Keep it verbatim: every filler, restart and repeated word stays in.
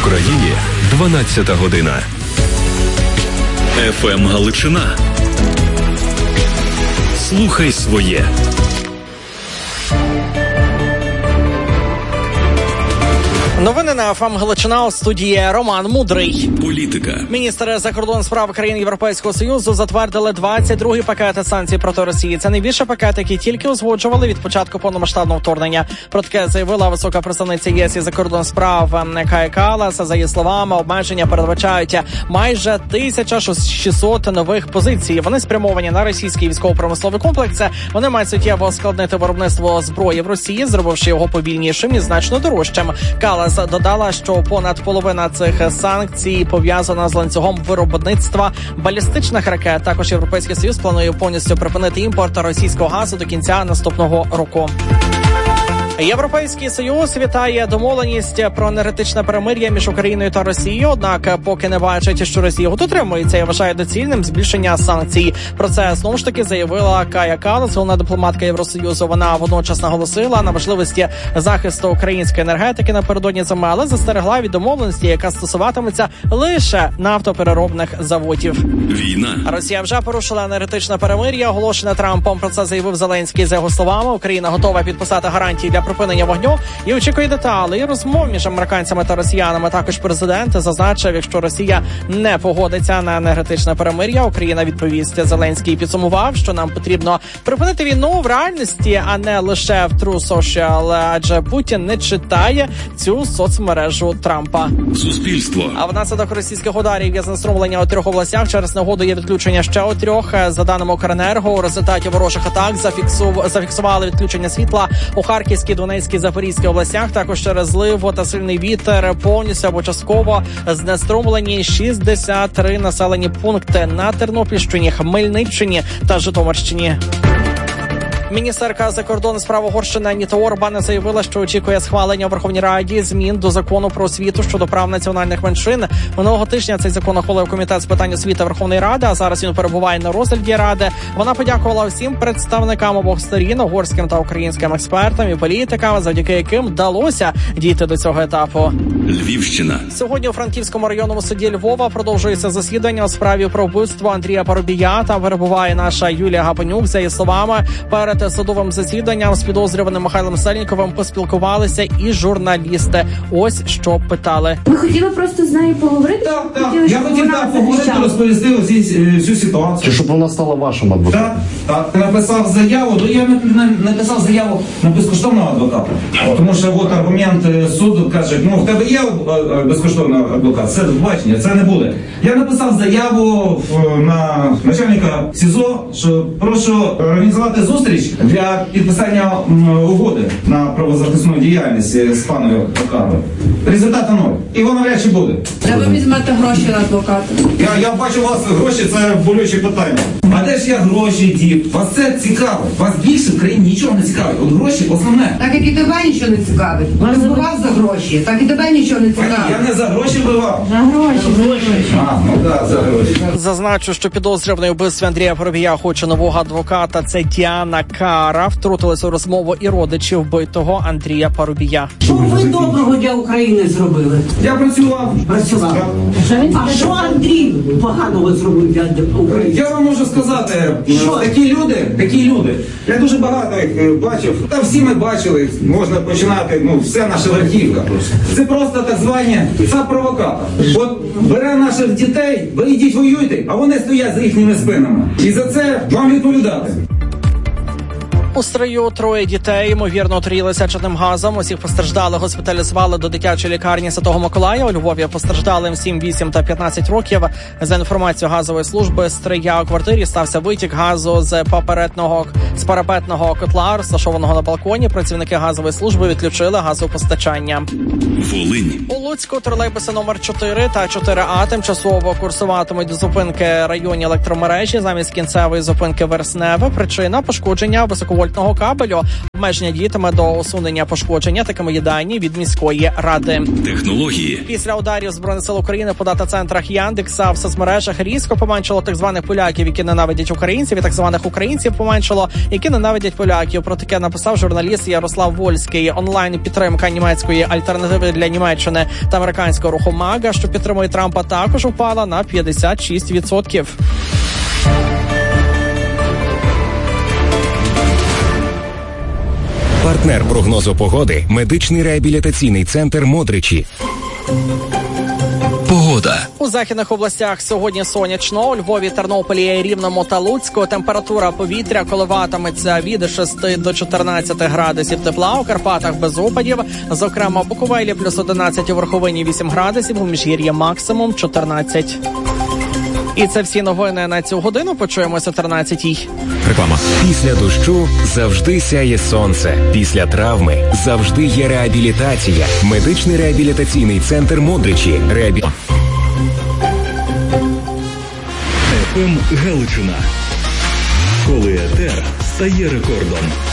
Україні дванадцята година. еф ем Галичина. Слухай своє. Новини на еф ем Галичина, у студії Роман Мудрий. Політика. Міністри закордонних справ країн Європейського Союзу затвердили двадцять другий пакет санкцій проти Росії. Це найбільший пакет, який тільки узгоджували від початку повномасштабного вторгнення. Про таке заявила висока представниця ЄС із закордонних справ Кая Каллас. За її словами, обмеження передбачають майже тисяча шістсот нових позицій. Вони спрямовані на російський військово-промисловий комплекс. Вони мають суттєво ускладнити виробництво зброї в Росії, зробивши його повільнішим і значно дорожчим. Каллас додала, що понад половина цих санкцій пов'язана з ланцюгом виробництва балістичних ракет. Також Європейський Союз планує повністю припинити імпорт російського газу до кінця наступного року. Європейський Союз вітає домовленість про енергетичне перемир'я між Україною та Росією, однак поки не бачить, що Росія дотримується і вважає доцільним збільшення санкцій. Про це знову ж таки заявила Кая Каллас, головна дипломатка Євросоюзу. Вона водночас наголосила на важливості захисту української енергетики напередодні зими, але застерегла від домовленості, яка стосуватиметься лише нафтопереробних заводів. Війна. Росія вже порушила енергетичне перемир'я, оголошене Трампом. Про це заявив Зеленський. За його словами, Україна готова підписати гарантії для припинення вогню і очікує деталей розмов між американцями та росіянами. Також президент зазначив, якщо Росія не погодиться на енергетичне перемир'я, Україна відповість. Зеленський підсумував, що нам потрібно припинити війну в реальності, а не лише в True Social, адже Путін не читає цю соцмережу Трампа. Суспільство. А внаслідок російських ударів є знеструмлення у трьох областях. Через негоду є відключення ще у трьох. За даними Укренерго, у результаті ворожих атак зафіксу... зафіксували відключення світла у Харківській, Донецькій, Запорізькій областях. Також через злив та сильний вітер повністю або частково знеструмлені шістдесят три населені пункти на Тернопільщині, Хмельниччині та Житомирщині. Міністерка закордонних справ Угорщини Аніта Орбан заявила, що очікує схвалення у Верховній Раді змін до закону про освіту щодо прав національних меншин. Минулого тижня цей закон ухвалив комітет з питань освіти Верховної Ради, а зараз він перебуває на розгляді Ради. Вона подякувала всім представникам обох сторін, угорським та українським експертам і політикам, завдяки яким вдалося дійти до цього етапу. Львівщина. Сьогодні у Франківському районному суді Львова продовжується засідання у справі про вбивство Андрія Парубія. Там перебуває наша Юлія Гапонюк. За її словами, перед судовим засіданням з підозрюваним Михайлом Сельніковим поспілкувалися і журналісти. Ось що питали. Ми хотіли просто з нею поговорити. Так, так. Я хотів так поговорити, розповісти всі, всю ситуацію. Щоб вона стала вашим адвокатом. Так, так. Написав заяву, ну я написав заяву на безкоштовного адвоката. Тому що от аргумент суду каже, ну в тебе є безкоштовний адвокат, це бачення, це не буде. Я написав заяву на начальника СІЗО, що прошу організувати зустріч для підписання угоди на правозахисну діяльність з паною Окарою. Результату ноль. І воно вряд чи буде. Де ви візьмете гроші на адвоката? Я, я бачу, у вас гроші, це болюче питання. А де ж я гроші дів? Вас це цікавить. Вас більше в країні нічого не цікавить. От гроші основне. Так як і тебе нічого не цікавить. Ти збивав за гроші, так і тебе нічого не цікавить. Я не за гроші бивав. За гроші. А, ну так, за гроші. Зазначу, що підозрюваний у вбивстві Андрія Парубія хоче нового адвоката. Це Діана Кара. Втрутилися у розмову і родичі вбитого Андрія Парубія. Що ви доброго для України зробили? Я працював. Працював. А що Андрій поганого зробив для України? Я вам можу сказати, Що? такі люди, такі люди, я дуже багато їх бачив, та всі ми бачили, можна починати, ну, все наша верхівка. Це просто так звані, це провокатор. От бере наших дітей, ви йдіть воюйте, а вони стоять за їхніми спинами. І за це вам відповідати. У строю троє дітей, ймовірно, отруїлися чадним газом. Усіх постраждалих госпіталізували до дитячої лікарні Святого Миколая. У Львові постраждалим сім, вісім та п'ятнадцять років. За інформацією газової служби Стрия, у квартирі стався витік газу з паперетного, з парапетного котла, розташованого на балконі. Працівники газової служби відключили газопостачання. Волинь. У Луцьку тролейбуси номер чотири та чотири А тимчасово курсуватимуть до зупинки районні електромережі замість кінцевої зупинки Вересневе. Причина – пошкодження високовольтної вольтного кабелю. Обмеження діятиме до усунення пошкодження, такими є дані від міської ради. Технології. Після ударів Збройних сил України по дата-центрах Яндекса в соцмережах різко поменшало так званих поляків, які ненавидять українців, і так званих українців поменшало, які ненавидять поляків. Про таке написав журналіст Ярослав Вольський. Онлайн-підтримка німецької альтернативи для Німеччини та американського руху МАГА, що підтримує Трампа, також упала на п'ятдесят шість відсотків. Партнер прогнозу погоди – медичний реабілітаційний центр «Модричі». Погода. У західних областях сьогодні сонячно. У Львові, Тернополі, Рівному та Луцьку температура повітря коливатиметься від шести до чотирнадцяти градусів тепла. У Карпатах без опадів. Зокрема, у Буковелі плюс одинадцять, у Верховині вісім градусів, у Міжгір'ї максимум чотирнадцять. І це всі новини на цю годину. Почуємося о тринадцятій. Реклама. Після дощу завжди сяє сонце. Після травми завжди є реабілітація. Медичний реабілітаційний центр «Модричі». Реабі... еф ем Галичина. Коли етер стає рекордом.